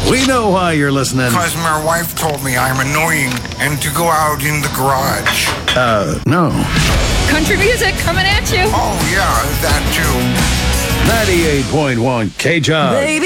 We know why you're listening. Because my wife told me I'm annoying and to go out in the garage. No. Country music coming at you. Oh, yeah, that too. 98.1 K-Jug. Baby.